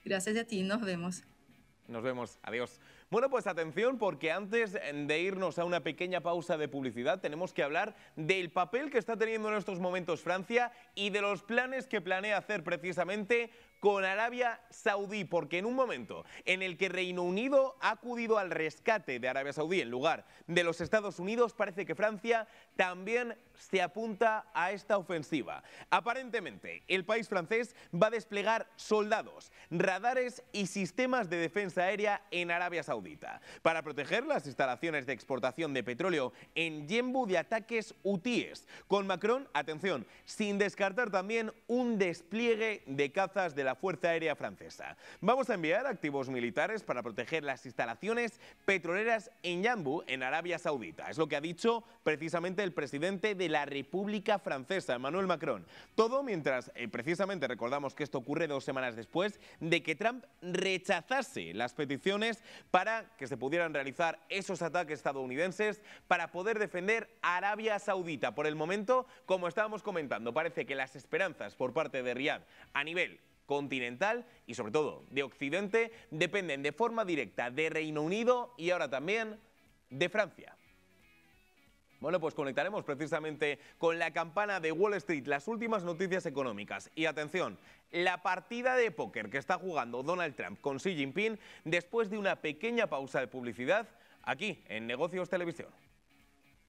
Gracias a ti, nos vemos. Nos vemos, adiós. Bueno, pues atención, porque antes de irnos a una pequeña pausa de publicidad tenemos que hablar del papel que está teniendo en estos momentos Francia y de los planes que planea hacer precisamente con Arabia Saudí, porque en un momento en el que Reino Unido ha acudido al rescate de Arabia Saudí en lugar de los Estados Unidos, parece que Francia también se apunta a esta ofensiva. Aparentemente, el país francés va a desplegar soldados, radares y sistemas de defensa aérea en Arabia Saudita para proteger las instalaciones de exportación de petróleo en Yenbu de ataques hutíes. Con Macron, atención, sin descartar también un despliegue de cazas de la Fuerza Aérea Francesa. Vamos a enviar activos militares para proteger las instalaciones petroleras en Yenbu, en Arabia Saudita. Es lo que ha dicho precisamente el presidente de la República Francesa, Emmanuel Macron. Todo mientras, precisamente recordamos que esto ocurre 2 semanas después de que Trump rechazase las peticiones para que se pudieran realizar esos ataques estadounidenses para poder defender a Arabia Saudita. Por el momento, como estábamos comentando, parece que las esperanzas por parte de Riad a nivel continental y sobre todo de Occidente dependen de forma directa de Reino Unido y ahora también de Francia. Bueno, pues conectaremos precisamente con la campana de Wall Street, las últimas noticias económicas. Y atención, la partida de póker que está jugando Donald Trump con Xi Jinping después de una pequeña pausa de publicidad aquí en Negocios Televisión.